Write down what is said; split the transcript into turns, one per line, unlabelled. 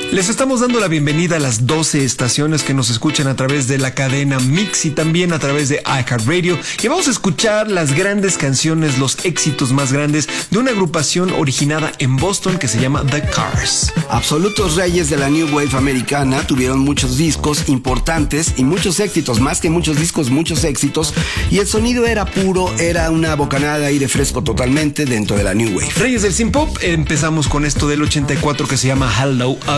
Les estamos dando la bienvenida a las 12 estaciones que nos escuchan a través de la cadena Mix y también a través de iHeartRadio. Y vamos a escuchar las grandes canciones, los éxitos más grandes de una agrupación originada en Boston que se llama The Cars.
Absolutos reyes de la New Wave americana, tuvieron muchos discos importantes y muchos éxitos, más que muchos discos, muchos éxitos. Y el sonido era puro, era una bocanada de aire fresco totalmente dentro de la New Wave.
Reyes del Synth Pop, empezamos con esto del 84 que se llama Hello